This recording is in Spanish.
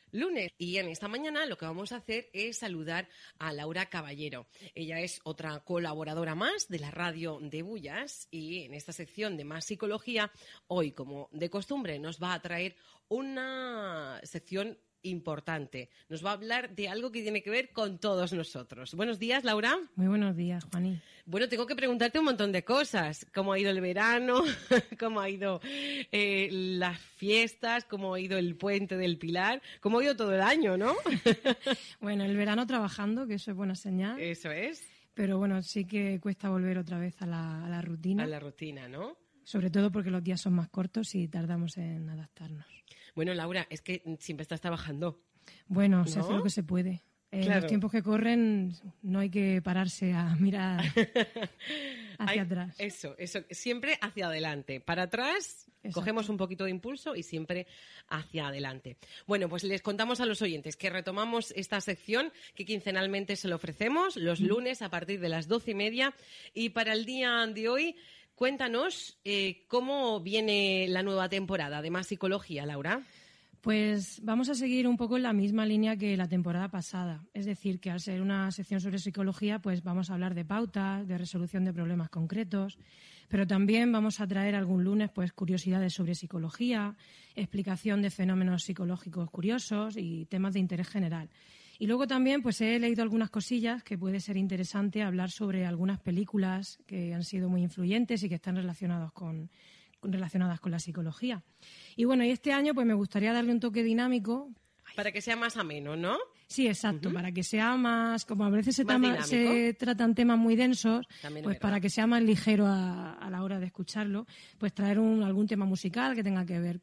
lunes. Y en esta mañana lo que vamos a hacer es saludar a Laura Caballero. Ella es otra colaboradora más de la radio de Bullas y en esta sección de Más Psicología, hoy, como de costumbre, nos va a traer una sección importante. Nos va a hablar de algo que tiene que ver con todos nosotros. Buenos días, Laura. Muy buenos días, Juaní. Bueno, tengo que preguntarte un montón de cosas. ¿Cómo ha ido el verano? ¿Cómo ha ido las fiestas? ¿Cómo ha ido el puente del Pilar? ¿Cómo ha ido todo el año, no? Bueno, el verano trabajando, que eso es buena señal. Eso es. Pero bueno, sí que cuesta volver otra vez a la rutina. A la rutina, ¿no? Sobre todo porque los días son más cortos y tardamos en adaptarnos. Bueno, Laura, es que siempre estás trabajando. Bueno, ¿No? se hace lo que se puede. En Claro. los tiempos que corren no hay que pararse a mirar hacia atrás. Eso, siempre hacia adelante. Para atrás, Exacto. Cogemos un poquito de impulso y siempre hacia adelante. Bueno, pues les contamos a los oyentes que retomamos esta sección que quincenalmente se lo ofrecemos los lunes a partir de las 12:30. Y para el día de hoy, cuéntanos cómo viene la nueva temporada de Más Psicología, Laura. Pues vamos a seguir un poco en la misma línea que la temporada pasada. Es decir, que al ser una sección sobre psicología, pues vamos a hablar de pautas, de resolución de problemas concretos, pero también vamos a traer algún lunes pues curiosidades sobre psicología, explicación de fenómenos psicológicos curiosos y temas de interés general. Y luego también pues he leído algunas cosillas que puede ser interesante hablar sobre algunas películas que han sido muy influyentes y que están relacionadas con la psicología. Y bueno, y este año pues me gustaría darle un toque dinámico. Para que sea más ameno, ¿no? Sí, exacto, para que sea más, como a veces Más se tratan temas muy densos, También pues es para verdad. que sea más ligero a la hora de escucharlo, pues traer algún tema musical que tenga que ver